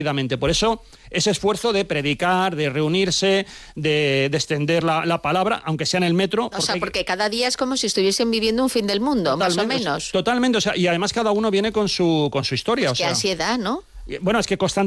Por eso, ese esfuerzo de predicar, de reunirse, de extender la palabra, aunque sea en el metro. Porque cada día es como si estuviesen viviendo un fin del mundo, más o menos. Totalmente, y además cada uno viene con su historia. Qué ansiedad, ¿no? Bueno, es que constantemente